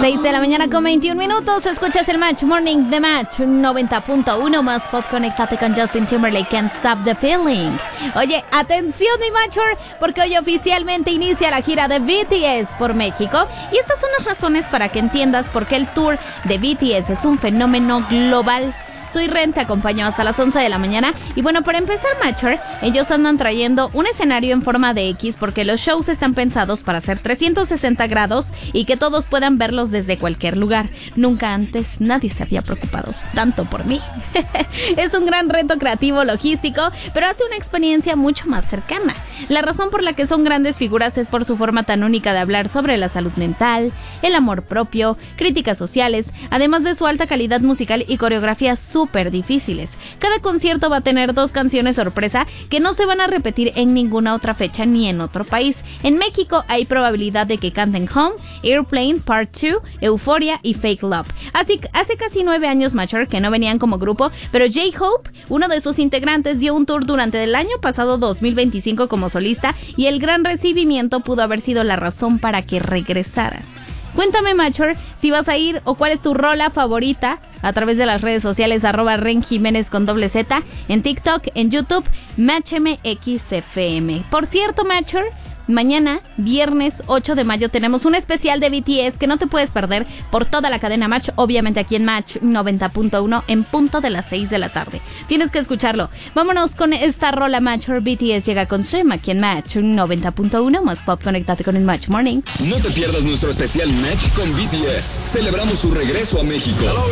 6 de la mañana con 21 minutos. Escuchas el Match Morning de Match 90.1 más pop. Conéctate con Justin Timberlake, Can't Stop the Feeling. Oye, atención mi Matcher, porque hoy oficialmente inicia la gira de BTS por México. Y estas son las razones para que entiendas por qué el tour de BTS es un fenómeno global. Soy Ren, te acompaño hasta las 11 de la mañana. Y bueno, para empezar, Matcher, ellos andan trayendo un escenario en forma de X porque los shows están pensados para ser 360 grados y que todos puedan verlos desde cualquier lugar. Nunca antes nadie se había preocupado tanto por mí. Es un gran reto creativo, logístico, pero hace una experiencia mucho más cercana. La razón por la que son grandes figuras es por su forma tan única de hablar sobre la salud mental, el amor propio, críticas sociales, además de su alta calidad musical y coreografías súper difíciles. Cada concierto va a tener 2 canciones sorpresa que no se van a repetir en ninguna otra fecha ni en otro país. En México hay probabilidad de que canten Home, Airplane, Part 2, Euphoria y Fake Love. Así, hace casi 9 años, Matcher, que no venían como grupo, pero J-Hope, uno de sus integrantes, dio un tour durante el año pasado 2025 como solista y el gran recibimiento pudo haber sido la razón para que regresara. Cuéntame, Matcher, si vas a ir o cuál es tu rola favorita a través de las redes sociales @RenJiménez con Z, en TikTok, en YouTube, MatchMXFM. Por cierto, Matcher, mañana, viernes 8 de mayo, tenemos un especial de BTS que no te puedes perder por toda la cadena Match, obviamente aquí en Match 90.1 en punto de las 6 de la tarde. Tienes que escucharlo. Vámonos con esta rola, Matcher. BTS llega con Swim aquí en Match 90.1 más pop. Conéctate con el Match Morning. No te pierdas nuestro especial Match con BTS. Celebramos su regreso a México. Hello,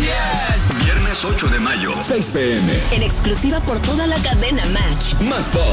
BTS. Viernes 8 de mayo, 6 p.m. En exclusiva por toda la cadena Match. Más pop.